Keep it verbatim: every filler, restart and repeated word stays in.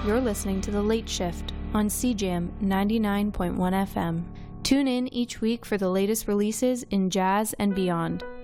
You're listening to The Late Shift on C Jam ninety-nine point one F M. Tune in each week for the latest releases in jazz and beyond.